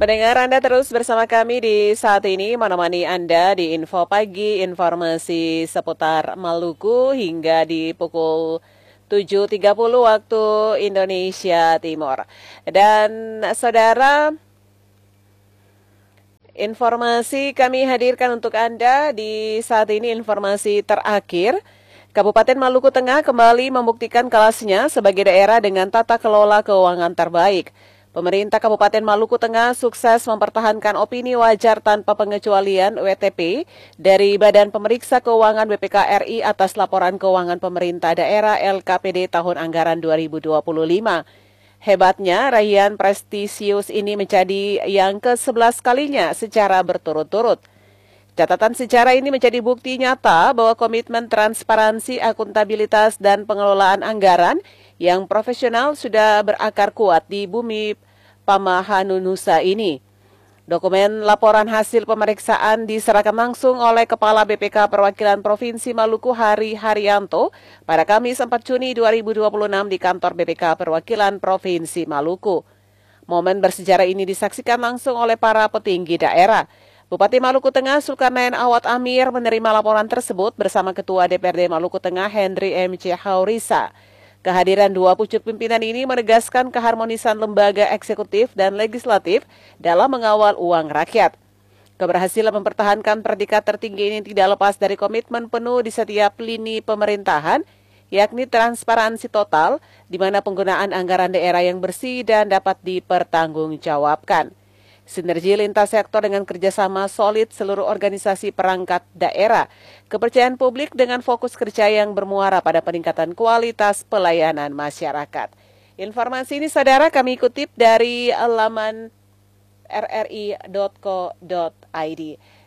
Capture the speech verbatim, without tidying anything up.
Pendengar, Anda terus bersama kami di saat ini menemani Anda di Info Pagi, informasi seputar Maluku hingga di pukul tujuh tiga puluh waktu Indonesia Timur. Dan saudara, informasi kami hadirkan untuk Anda di saat ini, informasi terakhir. Kabupaten Maluku Tengah kembali membuktikan kelasnya sebagai daerah dengan tata kelola keuangan terbaik. Pemerintah Kabupaten Maluku Tengah sukses mempertahankan opini wajar tanpa pengecualian W T P dari Badan Pemeriksa Keuangan B P K R I atas laporan keuangan pemerintah daerah L K P D tahun anggaran dua ribu dua puluh lima. Hebatnya, raihan prestisius ini menjadi yang ke sebelas kalinya secara berturut-turut. Catatan sejarah ini menjadi bukti nyata bahwa komitmen transparansi, akuntabilitas, dan pengelolaan anggaran yang profesional sudah berakar kuat di bumi Pamahanunusa ini. Dokumen laporan hasil pemeriksaan diserahkan langsung oleh Kepala B P K Perwakilan Provinsi Maluku Hari Haryanto pada Kamis empat Juni dua ribu dua puluh enam di kantor B P K Perwakilan Provinsi Maluku. Momen bersejarah ini disaksikan langsung oleh para petinggi daerah. Bupati Maluku Tengah Zulkarnain Awad Amir menerima laporan tersebut bersama Ketua D P R D Maluku Tengah Henry M C Haurisa. Kehadiran dua pucuk pimpinan ini menegaskan keharmonisan lembaga eksekutif dan legislatif dalam mengawal uang rakyat. Keberhasilan mempertahankan predikat tertinggi ini tidak lepas dari komitmen penuh di setiap lini pemerintahan, yakni transparansi total, di mana penggunaan anggaran daerah yang bersih dan dapat dipertanggungjawabkan. Sinergi lintas sektor dengan kerjasama solid seluruh organisasi perangkat daerah, kepercayaan publik dengan fokus kerja yang bermuara pada peningkatan kualitas pelayanan masyarakat. Informasi ini saudara kami kutip dari laman r r i dot co dot i d.